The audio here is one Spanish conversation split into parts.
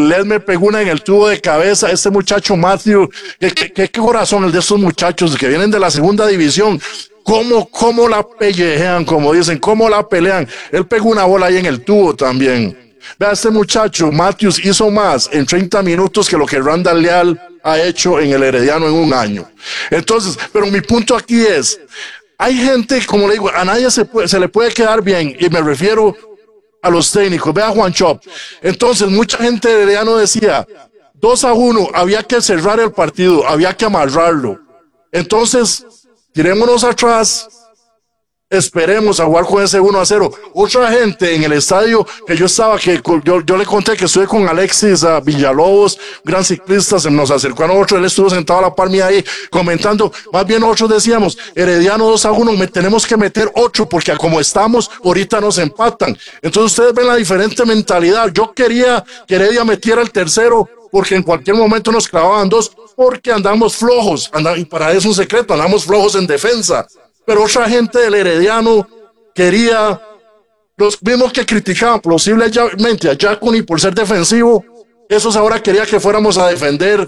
Led me pegó una en el tubo de cabeza. Este muchacho Matthew, qué corazón el de estos muchachos que vienen de la segunda división. ¿Cómo la pellejean, como dicen? ¿Cómo la pelean? Él pegó una bola ahí en el tubo también. Vea, este muchacho, Matthews, hizo más en 30 minutos que lo que Randall Leal ha hecho en el Herediano en un año. Entonces, pero mi punto aquí es, hay gente, como le digo, a nadie se le puede quedar bien, y me refiero a los técnicos. Vea Juan Chop. Entonces, mucha gente de Herediano decía, 2-1, había que cerrar el partido, había que amarrarlo. Entonces, tirémonos atrás, esperemos a jugar con ese 1-0. Otra gente en el estadio que yo estaba, yo le conté que estuve con Alexis Villalobos, gran ciclista, se nos acercó a nosotros, él estuvo sentado a la par mía ahí comentando. Más bien nosotros decíamos, Herediano 2-1, tenemos que meter 8 porque como estamos, ahorita nos empatan. Entonces ustedes ven la diferente mentalidad. Yo quería que Heredia metiera el tercero porque en cualquier momento nos clavaban 2 porque andamos flojos, y para eso es un secreto, andamos flojos en defensa. Pero otra gente del Herediano quería, los mismos que criticaban posiblemente a Giaconi por ser defensivo, esos ahora quería que fuéramos a defender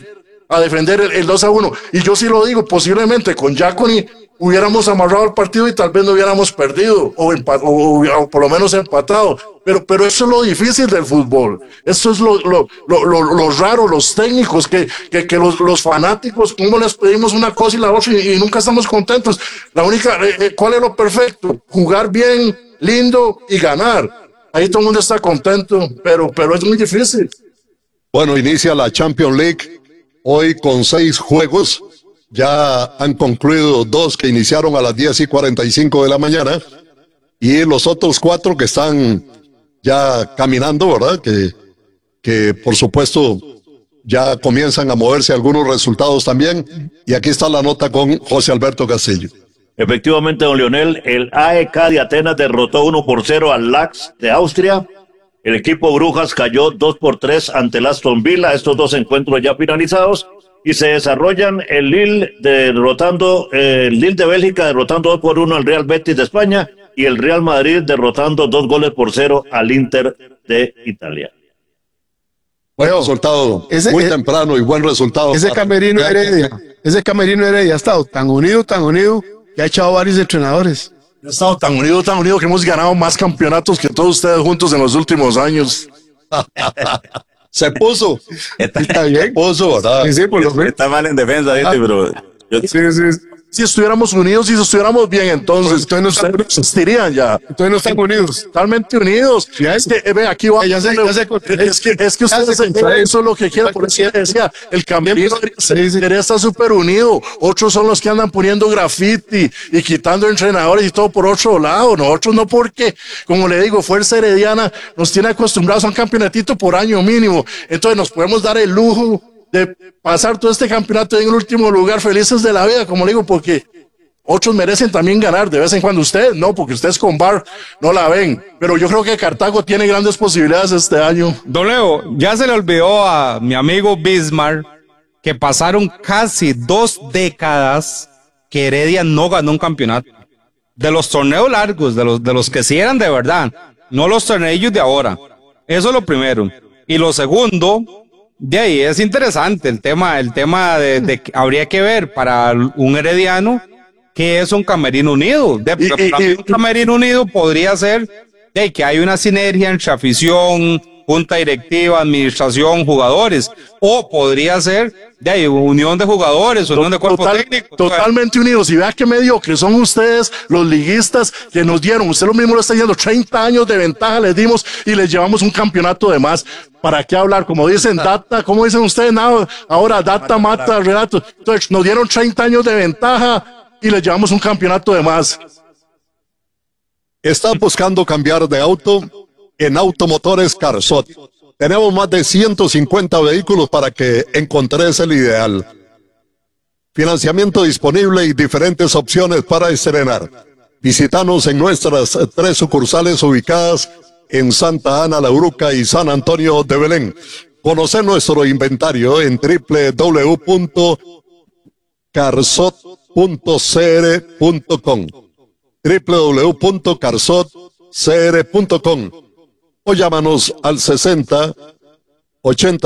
el 2-1. Y yo sí lo digo, posiblemente con Giaconi hubiéramos amarrado el partido y tal vez no hubiéramos perdido o por lo menos empatado. Pero eso es lo difícil del fútbol. Eso es lo raro, los técnicos, que los fanáticos, como les pedimos una cosa y la otra y nunca estamos contentos. ¿Cuál es lo perfecto? Jugar bien, lindo y ganar. Ahí todo el mundo está contento, pero es muy difícil. Bueno, inicia la Champions League hoy con 6 juegos. Ya han concluido 2 que iniciaron a las 10:45 de la mañana y los otros 4 que están ya caminando, ¿verdad? Que por supuesto ya comienzan a moverse algunos resultados también. Y aquí está la nota con José Alberto Castillo. Efectivamente, don Leonel, el AEK de Atenas derrotó 1-0 al Lax de Austria. El equipo Brujas cayó 2-3 ante el Aston Villa. Estos 2 encuentros ya finalizados. Y se desarrollan el Lille de Bélgica derrotando 2-1 al Real Betis de España y el Real Madrid derrotando 2-0 al Inter de Italia. Buen resultado, muy temprano y buen resultado. Ese camerino Heredia ha estado tan unido que ha echado varios entrenadores. Ha estado tan unido que hemos ganado más campeonatos que todos ustedes juntos en los últimos años. Se puso. Está bien. Se puso, ¿verdad? Sí, por lo menos. Está mal en defensa, pero... Si estuviéramos unidos y si estuviéramos bien, entonces no existirían ya. Entonces no están unidos. Totalmente unidos. Ya es que, ve, aquí va. Es que ustedes, eso es lo que quieren. Por eso decía, el camerino está súper unido. Otros son los que andan poniendo graffiti y quitando entrenadores y todo por otro lado. Nosotros no, porque, como le digo, Fuerza Herediana nos tiene acostumbrados a un campeonatito por año mínimo. Entonces nos podemos dar el lujo de pasar todo este campeonato en el último lugar, felices de la vida, como le digo, porque otros merecen también ganar de vez en cuando. Ustedes no, porque ustedes con VAR no la ven, pero yo creo que Cartago tiene grandes posibilidades este año. Don Leo, ya se le olvidó a mi amigo Bismarck que pasaron casi 2 décadas que Heredia no ganó un campeonato. De los torneos largos, de los que sí eran de verdad, no los torneos de ahora. Eso es lo primero. Y lo segundo, de ahí es interesante el tema de que habría que ver para un herediano que es un camerino unido. Un camerino unido podría ser de que hay una sinergia entre afición, junta directiva, administración, jugadores, o podría ser de ahí unión de jugadores, unión de cuerpo técnico. Totalmente unidos. Y vea qué mediocres son ustedes, los liguistas, que nos dieron, usted lo mismo lo está diciendo, 30 años de ventaja les dimos y les llevamos un campeonato de más. ¿Para qué hablar? Como dicen, data, ¿cómo dicen ustedes? Ahora data mata relatos. Entonces nos dieron 30 años de ventaja y les llevamos un campeonato de más. ¿Estás buscando cambiar de auto? En Automotores Carsot tenemos más de 150 vehículos para que encontres el ideal. Financiamiento disponible y diferentes opciones para estrenar. Visítanos en nuestras 3 sucursales ubicadas en Santa Ana, La Uruca y San Antonio de Belén. Conocer nuestro inventario en www.carsot.cr.com www.carsotcr.com o llámanos al 60 80